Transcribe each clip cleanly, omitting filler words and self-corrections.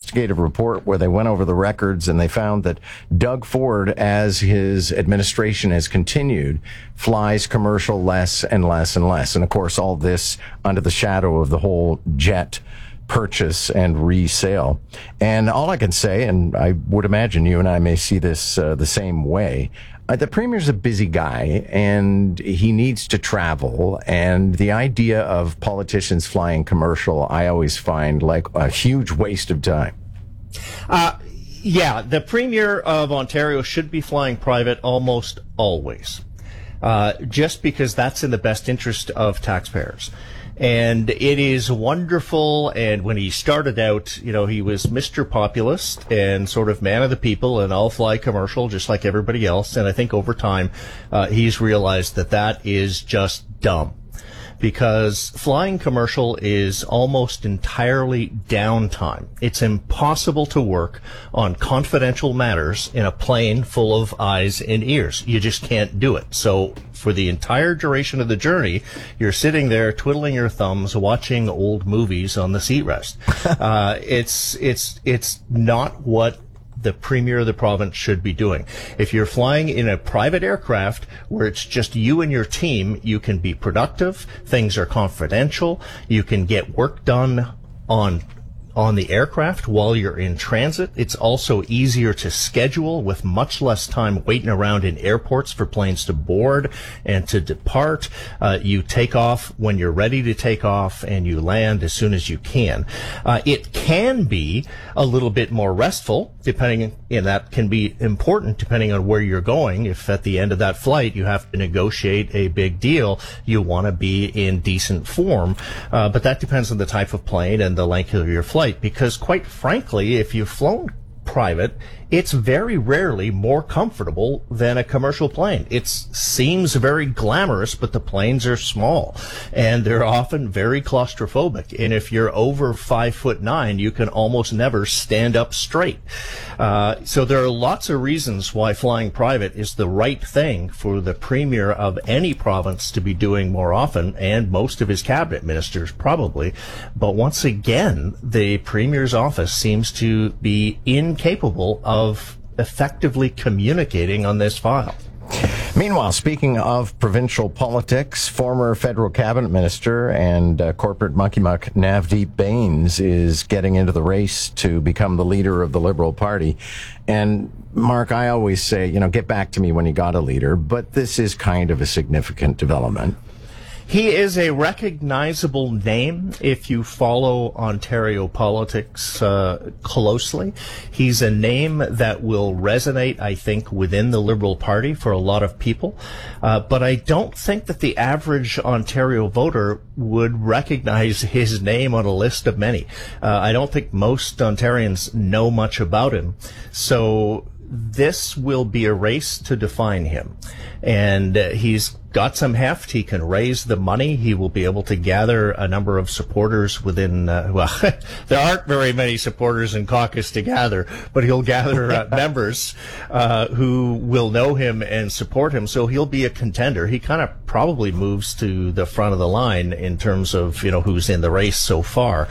investigative report where they went over the records and they found that Doug Ford, as his administration has continued, flies commercial less and less and less. And of course, all this under the shadow of the whole jet purchase and resale. And all I can say, and I would imagine you and I may see this the same way, the Premier's a busy guy and he needs to travel. And the idea of politicians flying commercial, I always find like a huge waste of time. Yeah, the Premier of Ontario should be flying private almost always, just because that's in the best interest of taxpayers. And it is wonderful. And when he started out, you know, he was Mr. Populist and sort of man of the people, and I'll fly commercial just like everybody else. And I think over time, he's realized that that is just dumb. Because flying commercial is almost entirely downtime. It's impossible to work on confidential matters in a plane full of eyes and ears. You just can't do it. So for the entire duration of the journey, you're sitting there twiddling your thumbs, watching old movies on the seat rest. It's not what the Premier of the province should be doing. If you're flying in a private aircraft where it's just you and your team, you can be productive, things are confidential, you can get work done on the aircraft while you're in transit. It's also easier to schedule with much less time waiting around in airports for planes to board and to depart. You take off when you're ready to take off and you land as soon as you can. It can be a little bit more restful, and that can be important depending on where you're going. If at the end of that flight you have to negotiate a big deal, you want to be in decent form. But that depends on the type of plane and the length of your flight. Because quite frankly, if you've flown private, it's very rarely more comfortable than a commercial plane. It seems very glamorous, but the planes are small and they're often very claustrophobic. And if you're over 5'9", you can almost never stand up straight. So there are lots of reasons why flying private is the right thing for the Premier of any province to be doing more often, and most of his cabinet ministers probably. But once again, the Premier's office seems to be incapable of effectively communicating on this file. Meanwhile, speaking of provincial politics, former federal cabinet minister and corporate monkey muck Navdeep Bains is getting into the race to become the leader of the Liberal Party. And Mark, I always say, you know, get back to me when you got a leader, but this is kind of a significant development. He is a recognizable name if you follow Ontario politics closely. He's a name that will resonate, I think, within the Liberal Party for a lot of people. But I don't think that the average Ontario voter would recognize his name on a list of many. I don't think most Ontarians know much about him. So this will be a race to define him. And he's got some heft. He can raise the money. He will be able to gather a number of supporters within, there aren't very many supporters in caucus to gather, but he'll gather members who will know him and support him. So he'll be a contender. He kind of probably moves to the front of the line in terms of, you know, who's in the race so far.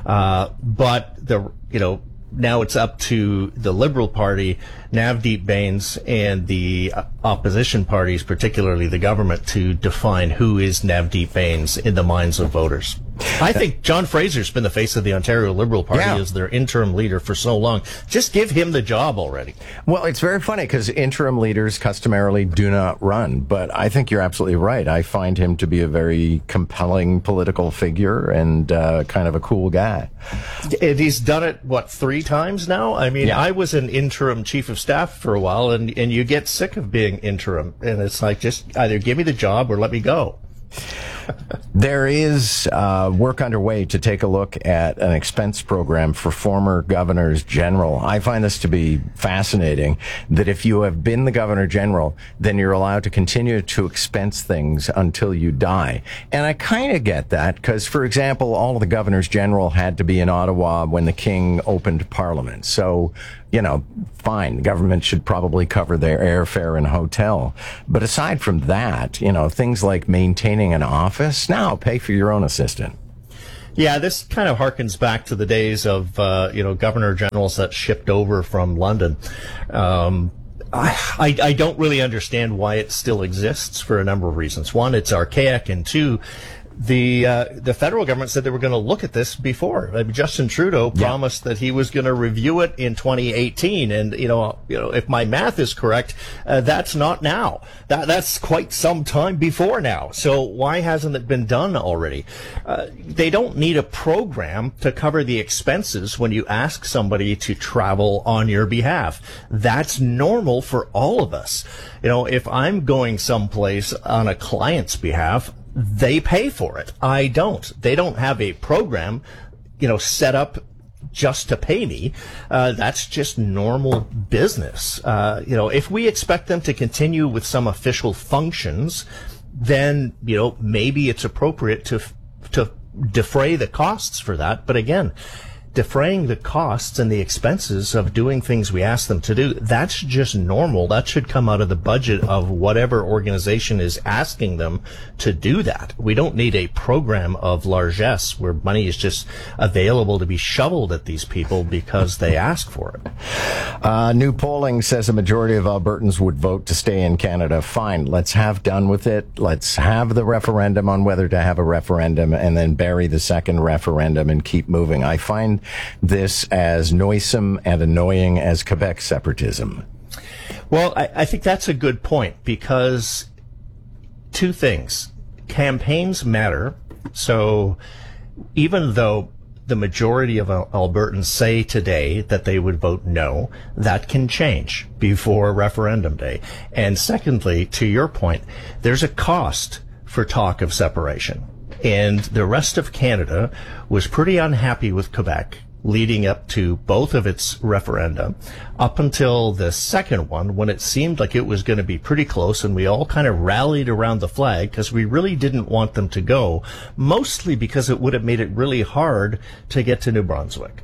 But now it's up to the Liberal Party, Navdeep Bains, and the opposition parties, particularly the government, to define who is Navdeep Bains in the minds of voters. I think John Fraser's been the face of the Ontario Liberal Party as their interim leader for so long. Just give him the job already. Well, it's very funny because interim leaders customarily do not run, but I think you're absolutely right. I find him to be a very compelling political figure and kind of a cool guy. And he's done it, 3 times now? I mean, I was an interim chief of staff for a while, and you get sick of being interim. And it's like, just either give me the job or let me go. There is work underway to take a look at an expense program for former governors general. I find this to be fascinating, that if you have been the governor general, then you're allowed to continue to expense things until you die. And I kind of get that because, for example, all of the governors general had to be in Ottawa when the King opened Parliament. So, you know, fine, the government should probably cover their airfare and hotel. But aside from that, you know, things like maintaining an office, now pay for your own assistant. Yeah, this kind of harkens back to the days of, governor generals that shipped over from London. I don't really understand why it still exists for a number of reasons. One, it's archaic, and two, the federal government said they were going to look at this before. I mean, Justin Trudeau promised that he was going to review it in 2018, and if my math is correct, that's not now. That's quite some time before now. So why hasn't it been done already? They don't need a program to cover the expenses when you ask somebody to travel on your behalf. That's normal for all of us. If I'm going someplace on a client's behalf, they pay for it. I don't. They don't have a program, set up just to pay me. That's just normal business. If we expect them to continue with some official functions, then, maybe it's appropriate to defray the costs for that. But again, defraying the costs and the expenses of doing things we ask them to do, that's just normal. That should come out of the budget of whatever organization is asking them to do that. We don't need a program of largesse where money is just available to be shoveled at these people because they ask for it. New polling says a majority of Albertans would vote to stay in Canada. Fine, let's have done with it. Let's have the referendum on whether to have a referendum and then bury the second referendum and keep moving. I find this as noisome and annoying as Quebec separatism. Well, I think that's a good point, because two things. Campaigns matter. So even though the majority of Albertans say today that they would vote no, that can change before referendum day. And secondly, to your point, there's a cost for talk of separation. And the rest of Canada was pretty unhappy with Quebec leading up to both of its referenda, up until the second one, when it seemed like it was going to be pretty close, and we all kind of rallied around the flag because we really didn't want them to go, mostly because it would have made it really hard to get to New Brunswick.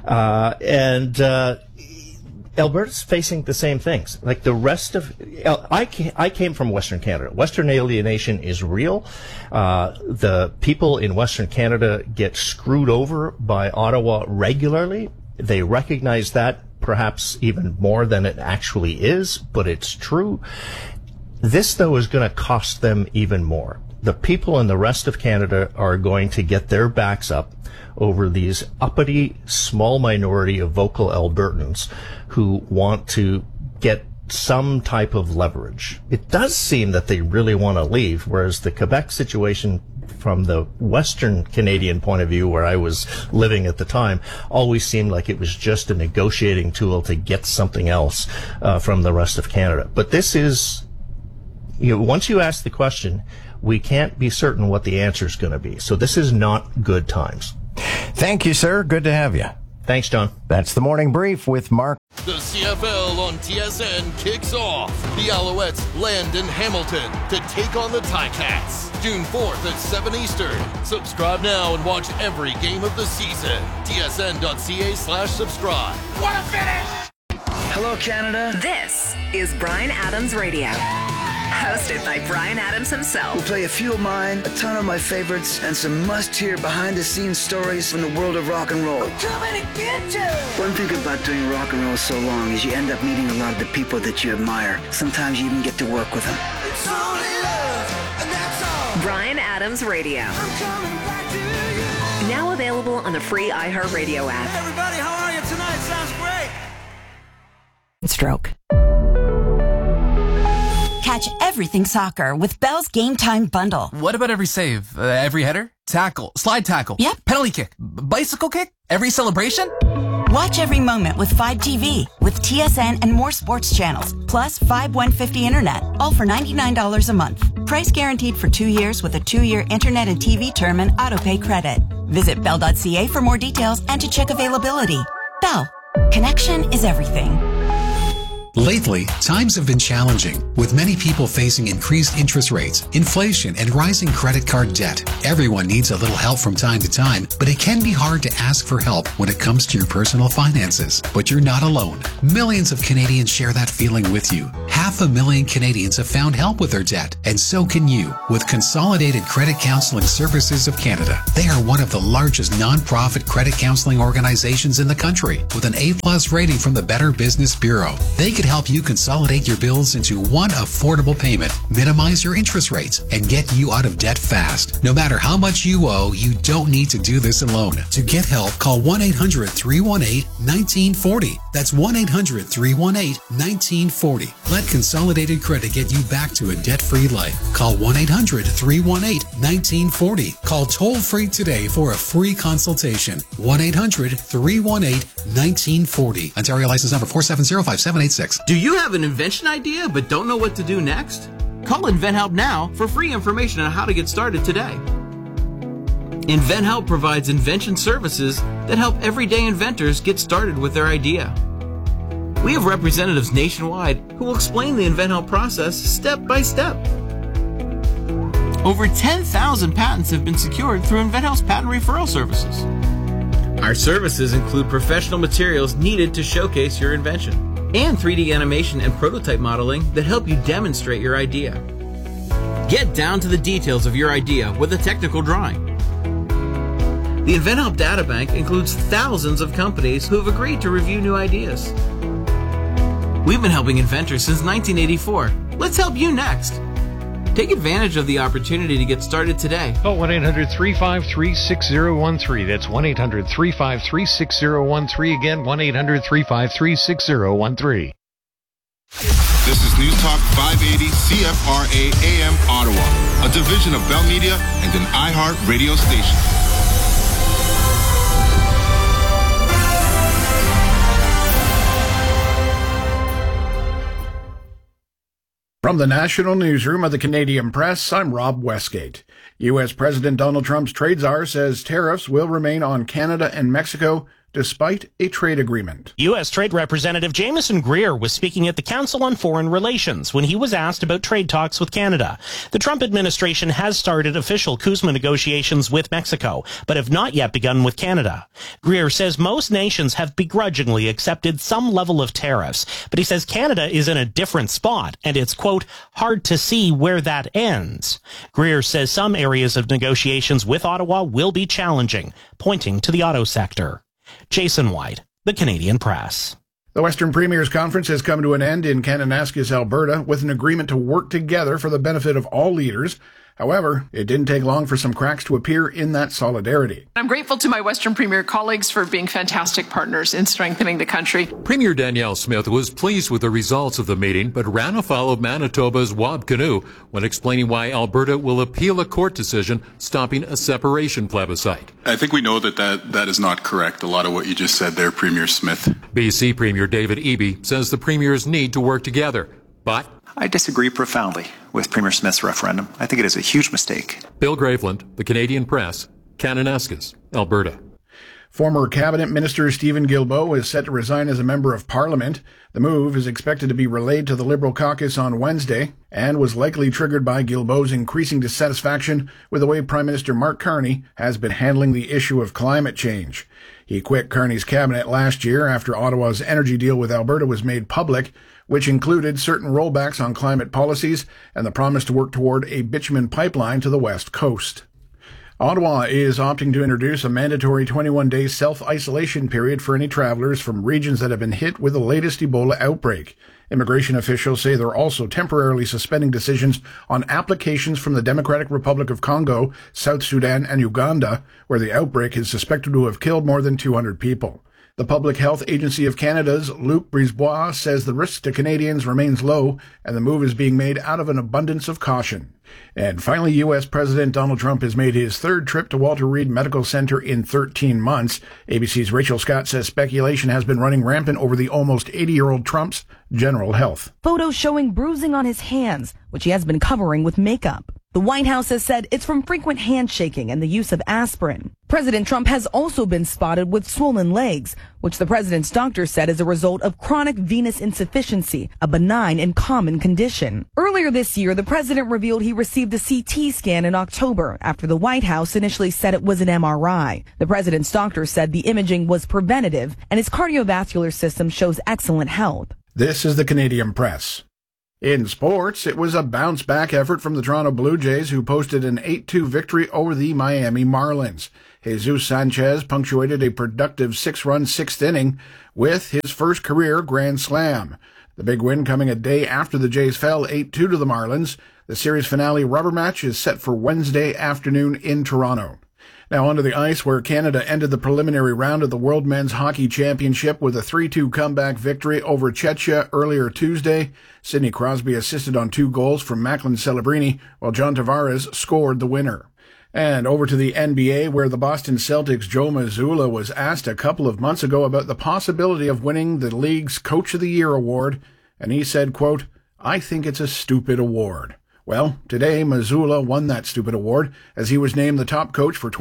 Alberta's facing the same things. Like the rest of, I came from Western Canada. Western alienation is real. The people in Western Canada get screwed over by Ottawa regularly. They recognize that perhaps even more than it actually is, but it's true. This, though, is going to cost them even more. The people in the rest of Canada are going to get their backs up over these uppity small minority of vocal Albertans who want to get some type of leverage. It does seem that they really want to leave, whereas the Quebec situation, from the Western Canadian point of view, where I was living at the time, always seemed like it was just a negotiating tool to get something else from the rest of Canada. But this is, once you ask the question, we can't be certain what the answer is going to be. So this is not good times. Thank you, sir. Good to have you. Thanks, John. That's the Morning Brief with Mark. The CFL on TSN kicks off. The Alouettes land in Hamilton to take on the Ticats. June 4th at 7 Eastern. Subscribe now and watch every game of the season. tsn.ca/subscribe. What a finish! Hello, Canada. This is Bryan Adams Radio. Hosted by Bryan Adams himself. We'll play a few of mine, a ton of my favorites, and some must-hear behind-the-scenes stories from the world of rock and roll. We're coming to get you! One thing about doing rock and roll so long is you end up meeting a lot of the people that you admire. Sometimes you even get to work with them. It's only love, and that's all. Bryan Adams Radio. I'm coming back to you. Now available on the free iHeartRadio app. Hey everybody, how are you tonight? Sounds great. Stroke. Catch everything soccer with Bell's Game Time Bundle. What about every save? Every header? Tackle? Slide tackle? Yep. Penalty kick? Bicycle kick? Every celebration? Watch every moment with Fibe TV with TSN and more sports channels, plus Fibe 150 Internet, all for $99 a month. Price guaranteed for 2 years with a 2-year Internet and TV term and autopay credit. Visit Bell.ca for more details and to check availability. Bell. Connection is everything. Lately, times have been challenging, with many people facing increased interest rates, inflation, and rising credit card debt. Everyone needs a little help from time to time, but it can be hard to ask for help when it comes to your personal finances. But you're not alone. Millions of Canadians share that feeling with you. Have 500,000 Canadians have found help with their debt, and so can you with Consolidated Credit Counseling Services of Canada. They are one of the largest non-profit credit counseling organizations in the country with an A+ rating from the Better Business Bureau. They could help you consolidate your bills into one affordable payment, minimize your interest rates, and get you out of debt fast. No matter how much you owe, you don't need to do this alone. To get help, call 1-800-318-1940. That's 1-800-318-1940. Let Consolidated Credit get you back to a debt-free life. Call 1-800-318-1940. Call toll-free today for a free consultation. 1-800-318-1940. Ontario license number 4705786. Do you have an invention idea but don't know what to do next? Call InventHelp now for free information on how to get started today. InventHelp provides invention services that help everyday inventors get started with their idea. We have representatives nationwide who will explain the InventHelp process step by step. Over 10,000 patents have been secured through InventHelp's patent referral services. Our services include professional materials needed to showcase your invention and 3D animation and prototype modeling that help you demonstrate your idea. Get down to the details of your idea with a technical drawing. The InventHelp Databank includes thousands of companies who have agreed to review new ideas. We've been helping inventors since 1984. Let's help you next. Take advantage of the opportunity to get started today. Call 1-800-353-6013. That's 1-800-353-6013. Again, 1-800-353-6013. This is News Talk 580 CFRA AM Ottawa, a division of Bell Media and an iHeart radio station. From the National Newsroom of the Canadian Press, I'm Rob Westgate. U.S. President Donald Trump's trade czar says tariffs will remain on Canada and Mexico despite a trade agreement. U.S. Trade Representative Jameson Greer was speaking at the Council on Foreign Relations when he was asked about trade talks with Canada. The Trump administration has started official CUSMA negotiations with Mexico, but have not yet begun with Canada. Greer says most nations have begrudgingly accepted some level of tariffs, but he says Canada is in a different spot, and it's, quote, hard to see where that ends. Greer says some areas of negotiations with Ottawa will be challenging, pointing to the auto sector. Jason White, the Canadian Press. The Western Premiers Conference has come to an end in Kananaskis, Alberta, with an agreement to work together for the benefit of all leaders. However, it didn't take long for some cracks to appear in that solidarity. I'm grateful to my Western Premier colleagues for being fantastic partners in strengthening the country. Premier Danielle Smith was pleased with the results of the meeting, but ran afoul of Manitoba's Wab Kinew when explaining why Alberta will appeal a court decision stopping a separation plebiscite. I think we know that is not correct, a lot of what you just said there, Premier Smith. BC Premier David Eby says the premiers need to work together, but I disagree profoundly with Premier Smith's referendum. I think it is a huge mistake. Bill Graveland, the Canadian Press, Kananaskis, Alberta. Former Cabinet Minister Stephen Guilbeault is set to resign as a Member of Parliament. The move is expected to be relayed to the Liberal caucus on Wednesday and was likely triggered by Guilbeault's increasing dissatisfaction with the way Prime Minister Mark Carney has been handling the issue of climate change. He quit Carney's cabinet last year after Ottawa's energy deal with Alberta was made public, which included certain rollbacks on climate policies and the promise to work toward a bitumen pipeline to the west coast. Ottawa is opting to introduce a mandatory 21-day self-isolation period for any travelers from regions that have been hit with the latest Ebola outbreak. Immigration officials say they're also temporarily suspending decisions on applications from the Democratic Republic of Congo, South Sudan, and Uganda, where the outbreak is suspected to have killed more than 200 people. The Public Health Agency of Canada's Luc Brisebois says the risk to Canadians remains low and the move is being made out of an abundance of caution. And finally, U.S. President Donald Trump has made his third trip to Walter Reed Medical Center in 13 months. ABC's Rachel Scott says speculation has been running rampant over the almost 80-year-old Trump's general health. Photos showing bruising on his hands, which he has been covering with makeup. The White House has said it's from frequent handshaking and the use of aspirin. President Trump has also been spotted with swollen legs, which the president's doctor said is a result of chronic venous insufficiency, a benign and common condition. Earlier this year, the president revealed he received a CT scan in October after the White House initially said it was an MRI. The president's doctor said the imaging was preventative and his cardiovascular system shows excellent health. This is the Canadian Press. In sports, it was a bounce-back effort from the Toronto Blue Jays, who posted an 8-2 victory over the Miami Marlins. Jesus Sanchez punctuated a productive 6-run sixth inning with his first career grand slam. The big win coming a day after the Jays fell 8-2 to the Marlins. The series finale rubber match is set for Wednesday afternoon in Toronto. Now onto the ice, where Canada ended the preliminary round of the World Men's Hockey Championship with a 3-2 comeback victory over Czechia earlier Tuesday. Sidney Crosby assisted on 2 goals from Macklin Celebrini, while John Tavares scored the winner. And over to the NBA, where the Boston Celtics' Joe Mazzulla was asked a couple of months ago about the possibility of winning the league's Coach of the Year award, and he said, quote, "I think it's a stupid award." Well, today Mazzulla won that stupid award as he was named the top coach for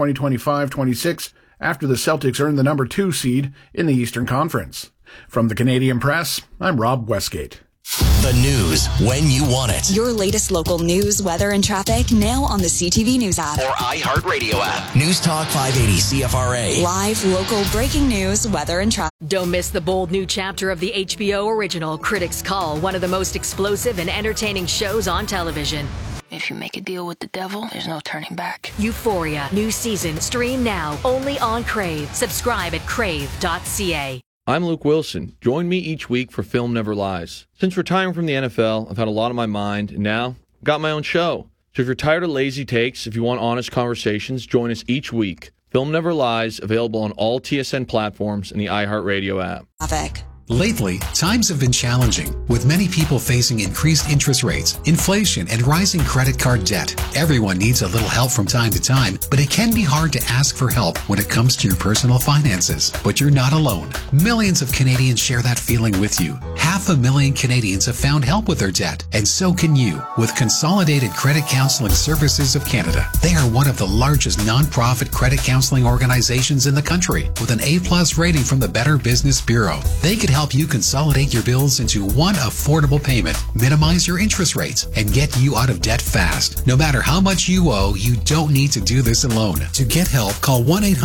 2025-26 after the Celtics earned the number 2 seed in the Eastern Conference. From the Canadian Press, I'm Rob Westgate. The news when you want it. Your latest local news, weather, and traffic now on the CTV News app. Or iHeartRadio app. News Talk 580 CFRA. Live, local, breaking news, weather, and traffic. Don't miss the bold new chapter of the HBO original Critics Call, one of the most explosive and entertaining shows on television. If you make a deal with the devil, there's no turning back. Euphoria, new season, stream now, only on Crave. Subscribe at crave.ca. I'm Luke Wilson. Join me each week for Film Never Lies. Since retiring from the NFL, I've had a lot on my mind, and now I've got my own show. So if you're tired of lazy takes, if you want honest conversations, join us each week. Film Never Lies, available on all TSN platforms and the iHeartRadio app. Lately, times have been challenging, with many people facing increased interest rates, inflation, and rising credit card debt. Everyone needs a little help from time to time, but it can be hard to ask for help when it comes to your personal finances. But you're not alone. Millions of Canadians share that feeling with you. 500,000 Canadians have found help with their debt, and so can you with Consolidated Credit Counseling Services of Canada. They are one of the largest non-profit credit counseling organizations in the country, with an A+ rating from the Better Business Bureau. They could help you consolidate your bills into one affordable payment, minimize your interest rates, and get you out of debt fast. No matter how much you owe, you don't need to do this alone. To get help, call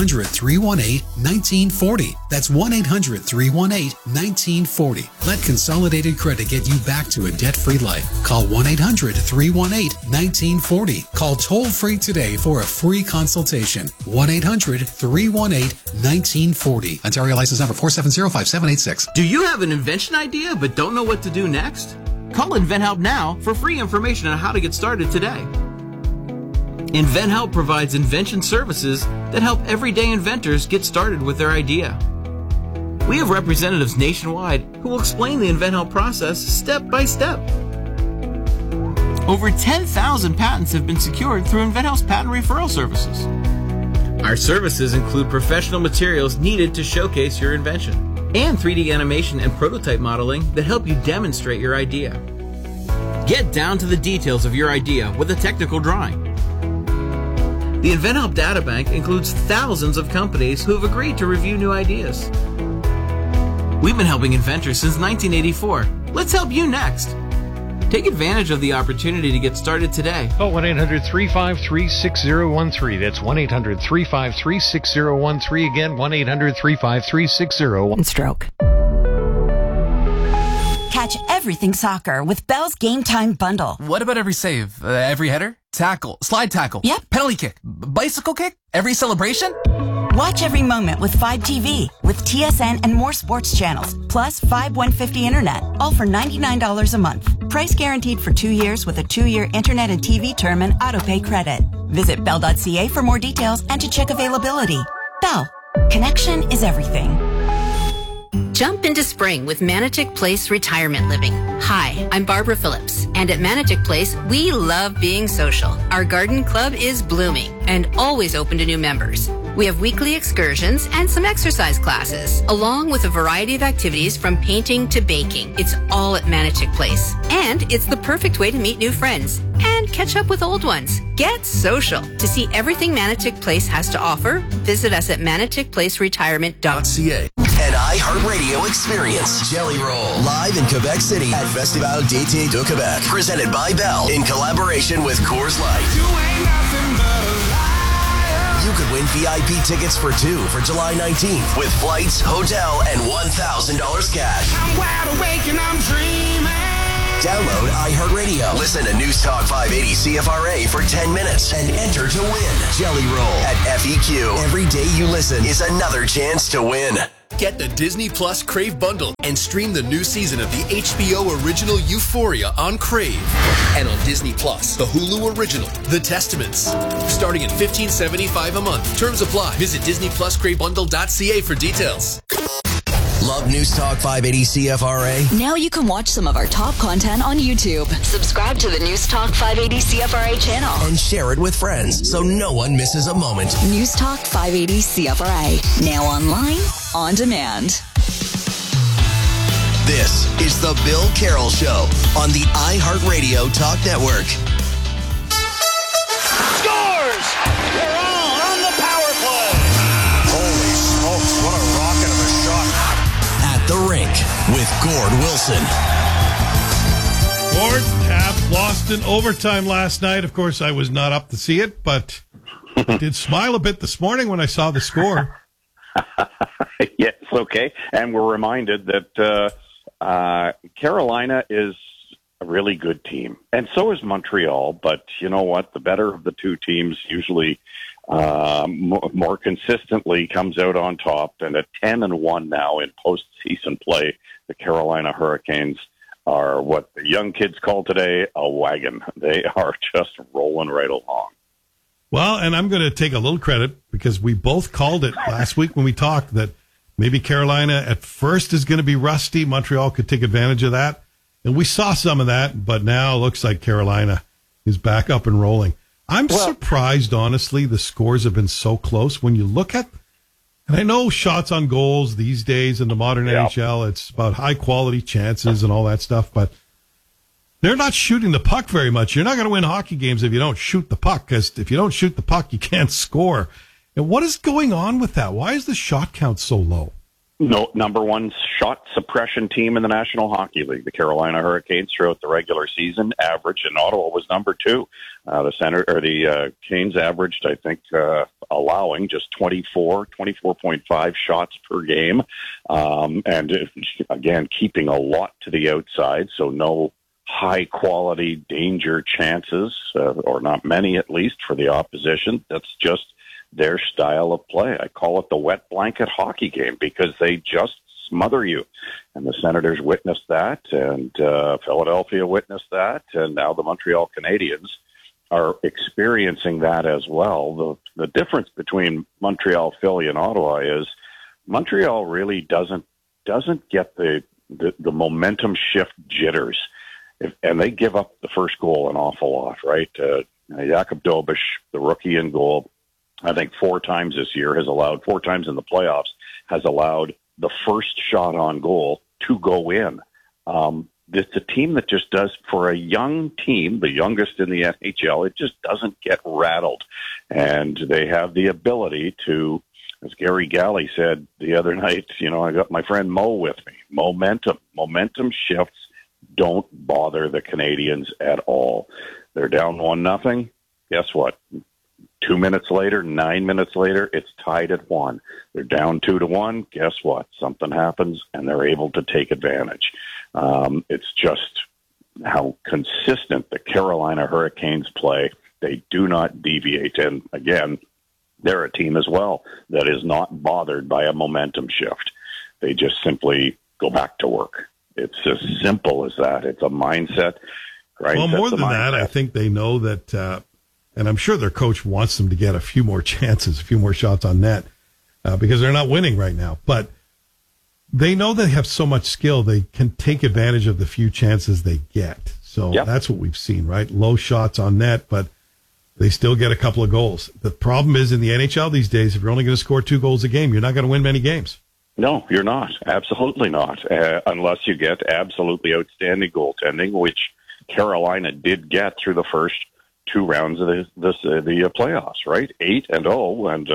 1-800-318-1940. That's 1-800-318-1940. Let Consolidated Credit get you back to a debt-free life. Call 1-800-318-1940. Call toll-free today for a free consultation. 1-800-318-1940. Ontario license number 4705786. Do you have an invention idea but don't know what to do next? Call InventHelp now for free information on how to get started today. InventHelp provides invention services that help everyday inventors get started with their idea. We have representatives nationwide who will explain the InventHelp process step by step. Over 10,000 patents have been secured through InventHelp's patent referral services. Our services include professional materials needed to showcase your invention, and 3D animation and prototype modeling that help you demonstrate your idea. Get down to the details of your idea with a technical drawing. The InventHelp Databank includes thousands of companies who have agreed to review new ideas. We've been helping inventors since 1984. Let's help you next. Take advantage of the opportunity to get started today. Call 1-800-353-6013. That's 1-800-353-6013. Again, 1-800-353-6013. Stroke. Catch everything soccer with Bell's Game Time Bundle. What about every save? Every header? Tackle? Slide tackle? Yep. Penalty kick? Bicycle kick? Every celebration? Watch every moment with 5TV, with TSN and more sports channels, plus 5150 internet, all for $99 a month. Price guaranteed for 2 years with a 2-year internet and TV term and autopay credit. Visit bell.ca for more details and to check availability. Bell. Connection is everything. Jump into spring with Manatic Place Retirement Living. Hi, I'm Barbara Phillips, and at Manatic Place, we love being social. Our garden club is blooming and always open to new members. We have weekly excursions and some exercise classes, along with a variety of activities from painting to baking. It's all at Manatic Place, and it's the perfect way to meet new friends and catch up with old ones. Get social. To see everything Manatic Place has to offer, visit us at manaticplaceretirement.ca. An iHeartRadio experience. Jelly Roll. Live in Quebec City at Festival d'été de Québec. Presented by Bell in collaboration with Coors Light. You could win VIP tickets for 2 for July 19th with flights, hotel, and $1,000 cash. I'm wide awake and I'm dreaming. Download iHeartRadio. Listen to News Talk 580 CFRA for 10 minutes and enter to win. Jelly Roll at FEQ. Every day you listen is another chance to win. Get the Disney Plus Crave bundle and stream the new season of the HBO original Euphoria on Crave. And on Disney Plus, the Hulu original, The Testaments. Starting at $15.75 a month. Terms apply. Visit DisneyPlusCraveBundle.ca for details. Love News Talk 580 CFRA? Now you can watch some of our top content on YouTube. Subscribe to the News Talk 580 CFRA channel. And share it with friends so no one misses a moment. News Talk 580 CFRA. Now online, on demand. This is the Bill Carroll Show on the iHeartRadio Talk Network. Scores! They're all on the power play. Holy smokes, what a rocket of a shot. At the rink with Gord Wilson. Gord, Caps lost in overtime last night. Of course, I was not up to see it, but I did smile a bit this morning when I saw the score. Yes, okay. And we're reminded that Carolina is a really good team. And so is Montreal. But you know what? The better of the two teams usually more consistently comes out on top. And at 10-1 now in postseason play, the Carolina Hurricanes are what the young kids call today a wagon. They are just rolling right along. Well, and I'm going to take a little credit because we both called it last week when we talked that maybe Carolina at first is going to be rusty. Montreal could take advantage of that. And we saw some of that, but now it looks like Carolina is back up and rolling. I'm surprised, honestly, the scores have been so close. When you look at, and I know shots on goals these days in the modern NHL, it's about high-quality chances and all that stuff, but they're not shooting the puck very much. You're not going to win hockey games if you don't shoot the puck, because if you don't shoot the puck, you can't score. And what is going on with that? Why is the shot count so low? No, number one shot suppression team in the National Hockey League. The Carolina Hurricanes throughout the regular season averaged, and Ottawa was number two. The Canes averaged, I think, allowing just 24.5 shots per game, and again keeping a lot to the outside. So no high quality danger chances, or not many at least, for the opposition. That's just their style of play. I call it the wet blanket hockey game because they just smother you. And the Senators witnessed that, and Philadelphia witnessed that, and now the Montreal Canadiens are experiencing that as well. The difference between Montreal, Philly, and Ottawa is Montreal really doesn't get the momentum shift jitters. And they give up the first goal an awful lot, right? Jakub Dobeš, the rookie in goal, I think 4 times this year has allowed, 4 times in the playoffs, has allowed the first shot on goal to go in. It's a team that just does, for a young team, the youngest in the NHL, it just doesn't get rattled. And they have the ability to, as Gary Galley said the other night, I got my friend Mo with me. Momentum shifts don't bother the Canadians at all. They're down 1-0. Guess what? 2 minutes later, 9 minutes later, it's tied at 1. They're down 2-1. Guess what? Something happens, and they're able to take advantage. It's just how consistent the Carolina Hurricanes play. They do not deviate. And again, they're a team as well that is not bothered by a momentum shift. They just simply go back to work. It's as simple as that. It's a mindset, right? Well, more than that, I think they know that, and I'm sure their coach wants them to get a few more chances, a few more shots on net, because they're not winning right now. But they know they have so much skill, they can take advantage of the few chances they get. So that's what we've seen, right? Low shots on net, but they still get a couple of goals. The problem is in the NHL these days, if you're only going to score 2 goals a game, you're not going to win many games. No, you're not. Absolutely not. Unless you get absolutely outstanding goaltending, which Carolina did get through the first 2 rounds of the playoffs, right? 8-0 and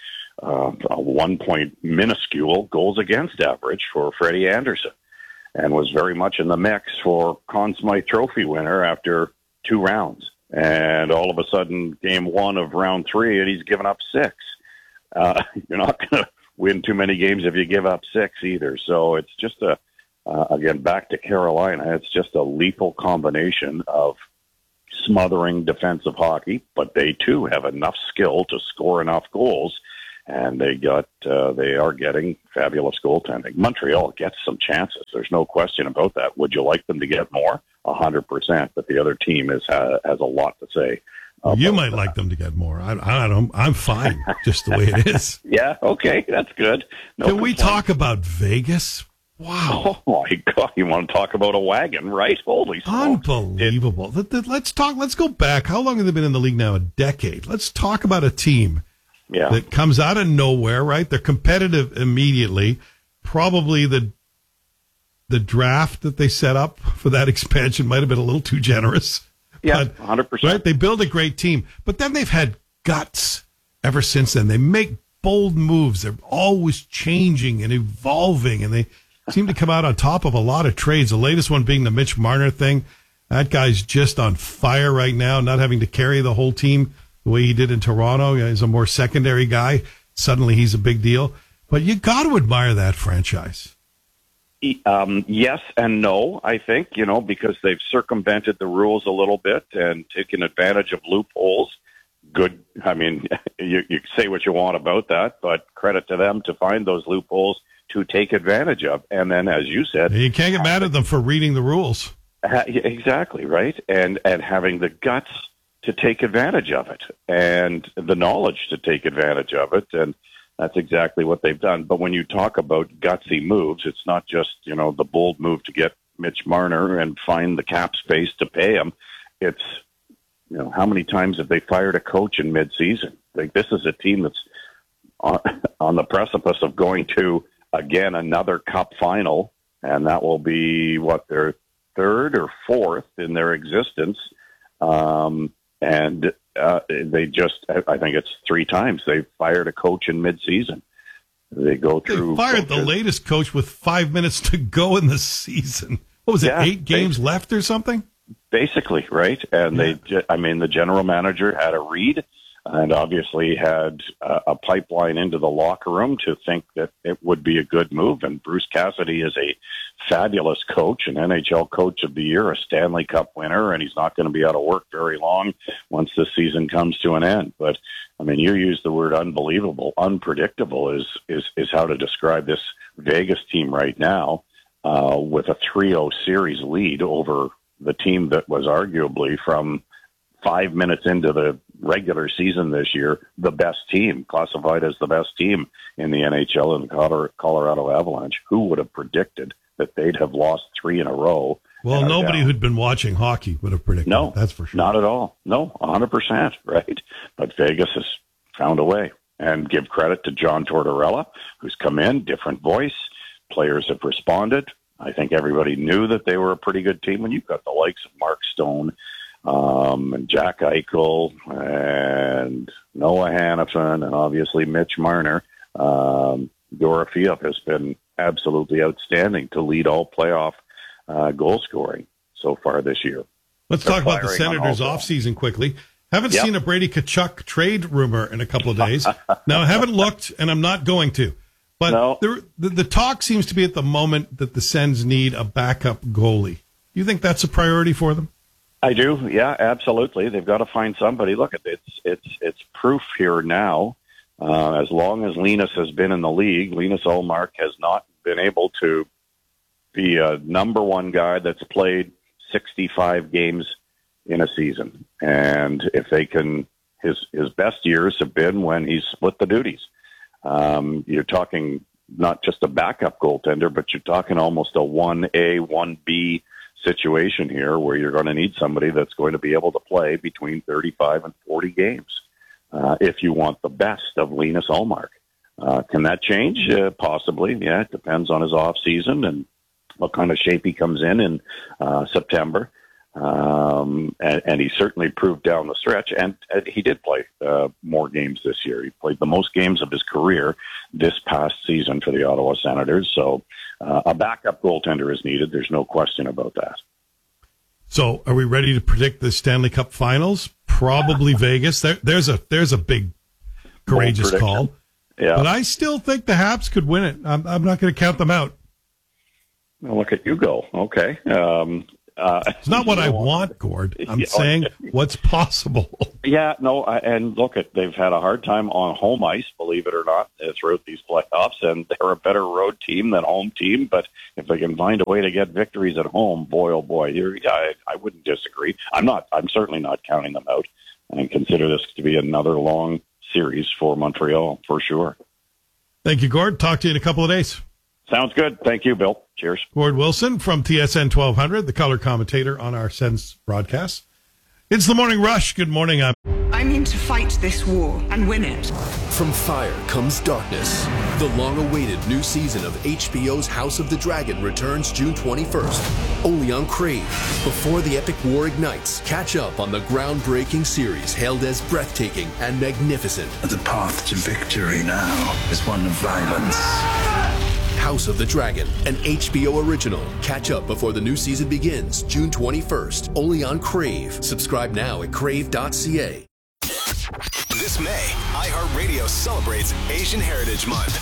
a 1 point minuscule goals against average for Freddie Anderson, and was very much in the mix for Conn Smythe Trophy winner after 2 rounds. And all of a sudden, game 1 of round 3, and he's given up 6. You're not going to win too many games if you give up 6 either. So it's just again, back to Carolina, it's just a lethal combination of smothering defensive hockey, but they too have enough skill to score enough goals, and they are getting fabulous goaltending. Montreal gets some chances. There's no question about that. Would you like them to get more? 100%, but the other team has a lot to say. You might like them to get more. I don't. I'm fine just the way it is. Yeah, okay, that's good. No Can we talk about Vegas? Wow. Oh, my God. You want to talk about a wagon, right? Holy smokes. Unbelievable. Let's go back. How long have they been in the league now? A decade. Let's talk about a team that comes out of nowhere, right? They're competitive immediately. Probably the draft that they set up for that expansion might have been a little too generous. Yeah, 100%. Right? They build a great team. But then they've had guts ever since then. They make bold moves. They're always changing and evolving, and they seem to come out on top of a lot of trades. The latest one being the Mitch Marner thing. That guy's just on fire right now, not having to carry the whole team the way he did in Toronto. He's a more secondary guy. Suddenly he's a big deal. But you got to admire that franchise. Yes and no, I think, because they've circumvented the rules a little bit and taken advantage of loopholes. Good. I mean, you say what you want about that, but credit to them to find those loopholes to take advantage of. And then, as you said, you can't get mad at them for reading the rules. Exactly, right? And having the guts to take advantage of it and the knowledge to take advantage of it. And that's exactly what they've done. But when you talk about gutsy moves, it's not just, the bold move to get Mitch Marner and find the cap space to pay him. It's, how many times have they fired a coach in midseason? Like, this is a team that's on the precipice of going to, again, another cup final, and that will be their third or fourth in their existence. And they just, I think it's 3 times they fired a coach in midseason. They go through. They fired the latest coach with 5 minutes to go in the season. What was it, 8 games left or something? Basically, right? And the general manager had a read and obviously had a pipeline into the locker room to think that it would be a good move. And Bruce Cassidy is a fabulous coach, an NHL Coach of the Year, a Stanley Cup winner, and he's not going to be out of work very long once this season comes to an end. But, you use the word unbelievable. Unpredictable is how to describe this Vegas team right now, with a 3-0 series lead over the team that was arguably from 5 minutes into the regular season this year, the best team, classified as the best team in the NHL, in the Colorado Avalanche. Who would have predicted that they'd have lost 3 in a row? Well, nobody who'd been watching hockey would have predicted that, that's for sure. Not at all. No, 100%, right? But Vegas has found a way. And give credit to John Tortorella, who's come in, different voice. Players have responded. I think everybody knew that they were a pretty good team. When you've got the likes of Mark Stone, and Jack Eichel and Noah Hannafin and obviously Mitch Marner, Dorofeev has been absolutely outstanding to lead all playoff goal scoring so far this year. Let's talk about the Senators' offseason quickly. Haven't seen a Brady Tkachuk trade rumor in a couple of days. Now, I haven't looked, and I'm not going to. But the talk seems to be at the moment that the Sens need a backup goalie. Do you think that's a priority for them? I do. Yeah, absolutely. They've got to find somebody. Look, it's proof here now. As long as Linus has been in the league, Linus Ullmark has not been able to be a number one guy that's played 65 games in a season. And if they can, his best years have been when he's split the duties. You're talking not just a backup goaltender, but you're talking almost a 1A, 1B situation here where you're going to need somebody that's going to be able to play between 35 and 40 games if you want the best of Linus Ullmark. Can that change? Possibly. Yeah, it depends on his off season and what kind of shape he comes in September. And he certainly proved down the stretch, and he did play more games this year. He played the most games of his career this past season for the Ottawa Senators. So a backup goaltender is needed. There's no question about that. So are we ready to predict the Stanley Cup Finals? Probably Vegas. There's a big, courageous call. Yeah. But I still think the Habs could win it. I'm not going to count them out. Well, look at you go. Okay. It's not what I want, Gord. I'm saying what's possible. Yeah, no, and look, they've had a hard time on home ice, believe it or not, throughout these playoffs, and they're a better road team than home team. But if they can find a way to get victories at home, boy, oh boy, I wouldn't disagree. I'm certainly not counting them out, and consider this to be another long series for Montreal for sure. Thank you, Gord. Talk to you in a couple of days. Sounds good. Thank you, Bill. Cheers. Gord Wilson from TSN 1200, the color commentator on our Sens broadcast. It's the Morning Rush. Good morning. I'm in to fight this war and win it. From fire comes darkness. The long-awaited new season of HBO's House of the Dragon returns June 21st, only on Crave. Before the epic war ignites, catch up on the groundbreaking series hailed as breathtaking and magnificent. The path to victory now is one of violence. House of the Dragon, an HBO original. Catch up before the new season begins, June 21st, only on Crave. Subscribe now at crave.ca. This May, iHeartRadio celebrates Asian Heritage Month.